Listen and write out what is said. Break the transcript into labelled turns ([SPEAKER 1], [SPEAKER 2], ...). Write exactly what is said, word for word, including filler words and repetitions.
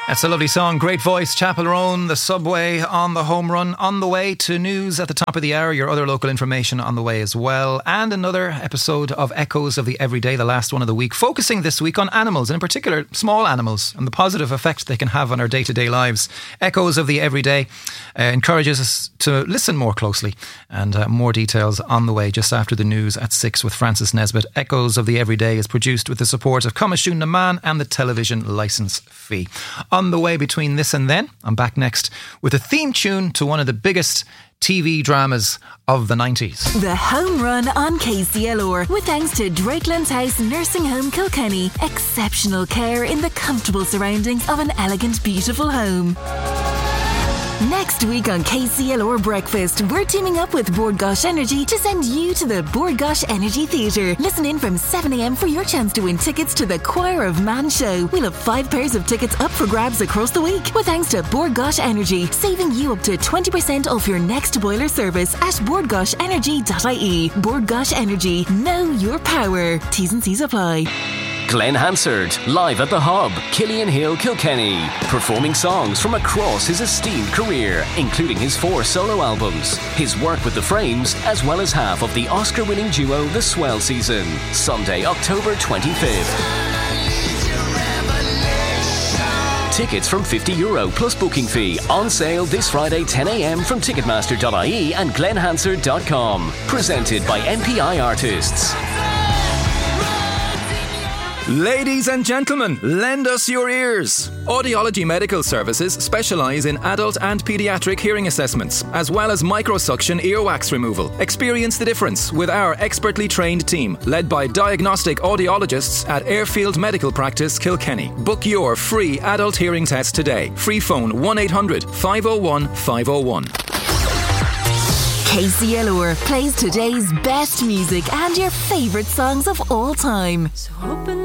[SPEAKER 1] That's a lovely song, great voice. Chapel Roan, the subway on the home run. On the way to news at the top of the hour, your other local information on the way as well. And another episode of Echoes of the Everyday, the last one of the week, focusing this week on animals, and in particular small animals, and the positive effect they can have on our day-to-day lives. Echoes of the Everyday uh, encourages us to listen more closely, and uh, more details on the way just after the news at six with Francis Nesbitt. Echoes of the Everyday is produced with the support of Comishún na Man and the television licence fee. On the way between this and then, I'm back next with a theme tune to one of the biggest T V dramas of the nineties.
[SPEAKER 2] The Home Run on K C L R, with thanks to Drakelands House Nursing Home Kilkenny. Exceptional care in the comfortable surroundings of an elegant, beautiful home. Next week on K C L R Breakfast, we're teaming up with Bord Gáis Energy to send you to the Bord Gáis Energy Theatre. Listen in from seven a m for your chance to win tickets to the Choir of Man show. We'll have five pairs of tickets up for grabs across the week, with thanks to Bord Gáis Energy, saving you up to twenty percent off your next boiler service at bord gáis energy dot I E. Bord Gáis Energy, know your power. T's and C's apply.
[SPEAKER 3] Glenn Hansard, live at the Hub, Killian Hill, Kilkenny, performing songs from across his esteemed career, including his four solo albums, his work with the Frames, as well as half of the Oscar-winning duo The Swell Season. Sunday, October twenty-fifth. Tickets from fifty euro plus booking fee, on sale this Friday ten a m from ticketmaster dot I E and glenn hansard dot com. Presented by M P I Artists.
[SPEAKER 4] Ladies and gentlemen, lend us your ears. Audiology Medical Services specialise in adult and paediatric hearing assessments, as well as microsuction earwax removal. Experience the difference with our expertly trained team, led by diagnostic audiologists at Airfield Medical Practice, Kilkenny. Book your free adult hearing test today. Free phone one eight hundred five oh one five oh one.
[SPEAKER 2] K C L R plays today's best music and your favourite songs of all time.
[SPEAKER 5] So open